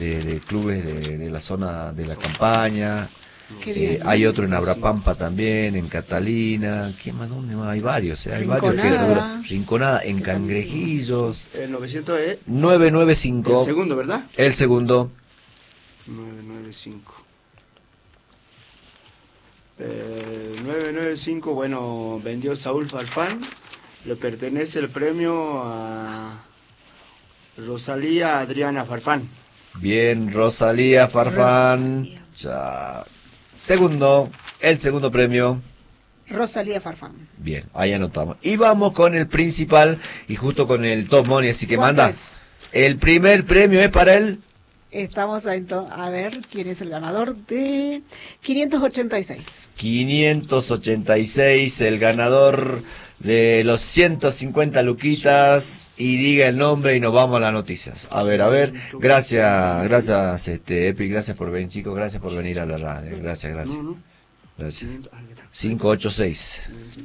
de clubes de la zona de la campaña. Bien. Hay otro en Abrapampa también, en Catalina. ¿Qué más? ¿Dónde más? Hay varios, hay varios. Rinconada, en Cangrejillos. El 900 es 995. el segundo, ¿verdad? El segundo. 995. 995, bueno, vendió Saúl Farfán. Le pertenece el premio a Rosalía Adriana Farfán. Bien, Rosalía Farfán. Ya. Segundo, el segundo premio. Rosalía Farfán. Bien, ahí anotamos. Y vamos con el principal y justo con el Top Money, así que manda. Es? El primer premio es para él. Estamos a ver quién es el ganador de 586. 586, el ganador de los 150 luquitas. Y diga el nombre y nos vamos a las noticias. A ver. Gracias, Epi, gracias por venir, chicos, gracias por venir a la radio. Gracias. Gracias. 586.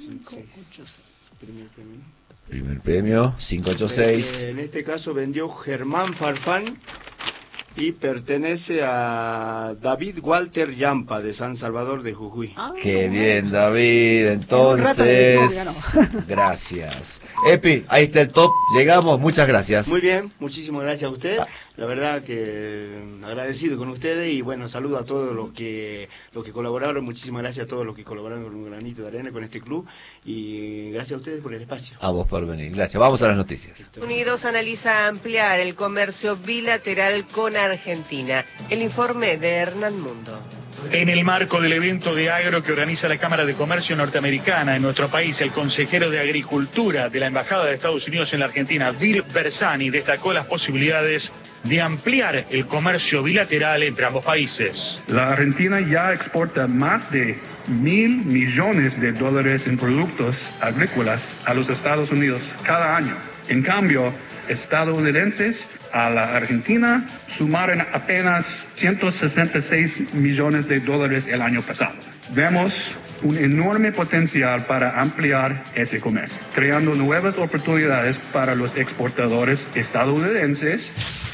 Primer premio, 586. En este caso vendió Germán Farfán y pertenece a David Walter Yampa de San Salvador de Jujuy. Qué bien, David. Entonces, gracias. Epi, ahí está el top. Llegamos, muchas gracias. Muy bien, muchísimas gracias a usted. La verdad que agradecido con ustedes y bueno, saludo a todos los que colaboraron. Muchísimas gracias a todos los que colaboraron con un granito de arena con este club y gracias a ustedes por el espacio. A vos por venir. Gracias. Vamos a las noticias. Estados Unidos analiza ampliar el comercio bilateral con Argentina. El informe de Hernán Mundo. En el marco del evento de agro que organiza la Cámara de Comercio norteamericana en nuestro país, el consejero de Agricultura de la Embajada de Estados Unidos en la Argentina, Bill Bersani, destacó las posibilidades de ampliar el comercio bilateral entre ambos países. La Argentina ya exporta más de $1.000 millones en productos agrícolas a los Estados Unidos cada año. En cambio, estadounidenses a la Argentina sumaron apenas $166 millones el año pasado. Vemos un enorme potencial para ampliar ese comercio, creando nuevas oportunidades para los exportadores estadounidenses.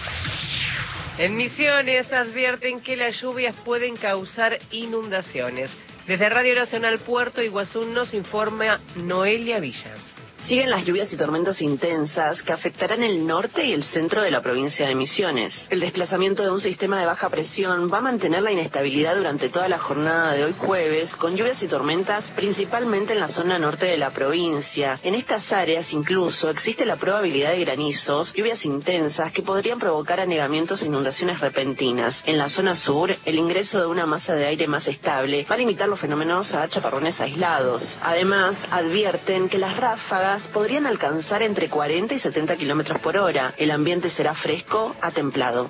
En Misiones advierten que las lluvias pueden causar inundaciones. Desde Radio Nacional Puerto Iguazú nos informa Noelia Villa. Siguen las lluvias y tormentas intensas que afectarán el norte y el centro de la provincia de Misiones. El desplazamiento de un sistema de baja presión va a mantener la inestabilidad durante toda la jornada de hoy jueves, con lluvias y tormentas principalmente en la zona norte de la provincia. En estas áreas incluso existe la probabilidad de granizos, lluvias intensas que podrían provocar anegamientos e inundaciones repentinas. En la zona sur, el ingreso de una masa de aire más estable va a limitar los fenómenos a chaparrones aislados. Además, advierten que las ráfagas podrían alcanzar entre 40 y 70 kilómetros por hora. El ambiente será fresco a templado.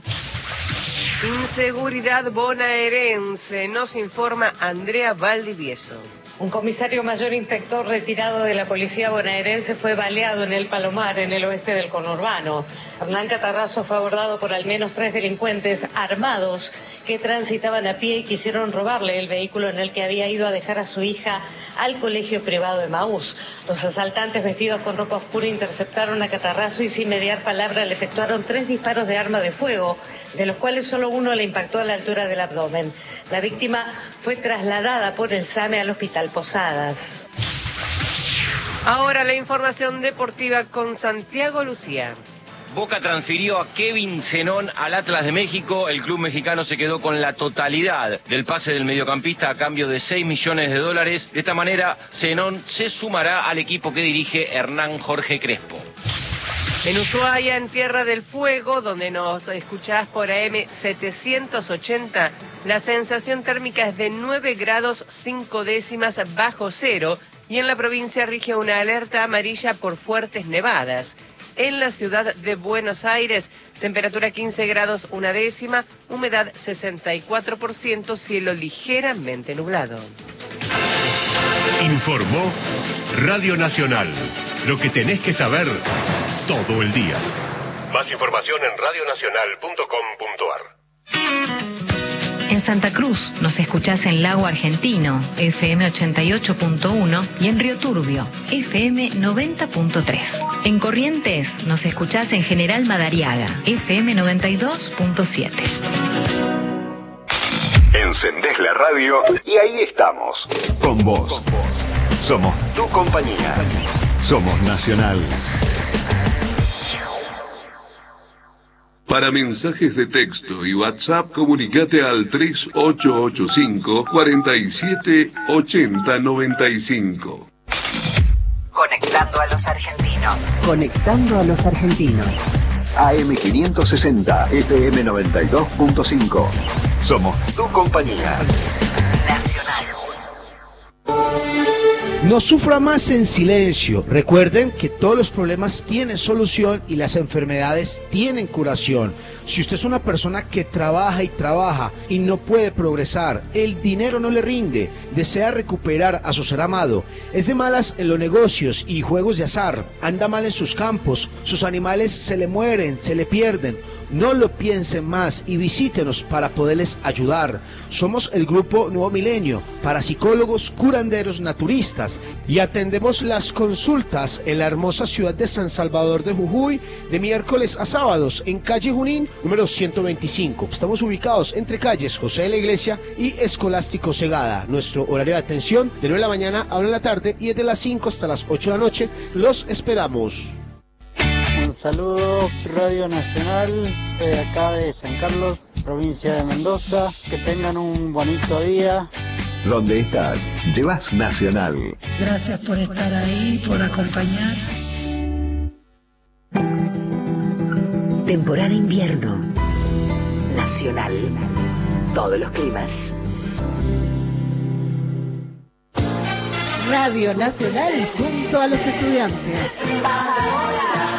Inseguridad bonaerense, nos informa Andrea Valdivieso. Un comisario mayor inspector retirado de la policía bonaerense fue baleado en el Palomar, en el oeste del conurbano. Hernán Catarrazo fue abordado por al menos 3 delincuentes armados que transitaban a pie y quisieron robarle el vehículo en el que había ido a dejar a su hija al colegio privado Emaús. Los asaltantes vestidos con ropa oscura interceptaron a Catarrazo y sin mediar palabra le efectuaron 3 disparos de arma de fuego, de los cuales solo uno le impactó a la altura del abdomen. La víctima fue trasladada por el SAME al Hospital Posadas. Ahora la información deportiva con Santiago Lucía. Boca transfirió a Kevin Zenón al Atlas de México. El club mexicano se quedó con la totalidad del pase del mediocampista a cambio de $6 millones. De esta manera, Zenón se sumará al equipo que dirige Hernán Jorge Crespo. En Ushuaia, en Tierra del Fuego, donde nos escuchás por AM 780, la sensación térmica es de 9 grados 5 décimas bajo cero y en la provincia rige una alerta amarilla por fuertes nevadas. En la ciudad de Buenos Aires, temperatura 15 grados 1 décima, humedad 64%, cielo ligeramente nublado. Informó Radio Nacional. Lo que tenés que saber todo el día. Más información en radionacional.com.ar. En Santa Cruz nos escuchás en Lago Argentino, FM 88.1 y en Río Turbio, FM 90.3. En Corrientes nos escuchás en General Madariaga, FM 92.7. Encendés la radio y ahí estamos, con vos. Somos tu compañía. Somos Nacional. Para mensajes de texto y WhatsApp, comunicate al 3885 47 80 95. Conectando a los argentinos. Conectando a los argentinos. AM 560, FM 92.5. Somos tu compañía. Nacional. No sufra más en silencio. Recuerden que todos los problemas tienen solución y las enfermedades tienen curación. Si usted es una persona que trabaja y no puede progresar, el dinero no le rinde, desea recuperar a su ser amado, es de malas en los negocios y juegos de azar, anda mal en sus campos, sus animales se le mueren, se le pierden, no lo piensen más y visítenos para poderles ayudar. Somos el Grupo Nuevo Milenio, parapsicólogos, curanderos, naturistas, y atendemos las consultas en la hermosa ciudad de San Salvador de Jujuy de miércoles a sábados en calle Junín número 125. Estamos ubicados entre calles José de la Iglesia y Escolástico Segada. Nuestro horario de atención de 9 de la mañana a 1 de la tarde y es de las 5 hasta las 8 de la noche. Los esperamos. Un saludo, Radio Nacional, de acá de San Carlos, provincia de Mendoza. Que tengan un bonito día. Donde estás, llevas Nacional. Gracias por estar ahí, por acompañar. Temporada invierno. Nacional. Todos los climas. Radio Nacional junto a los estudiantes.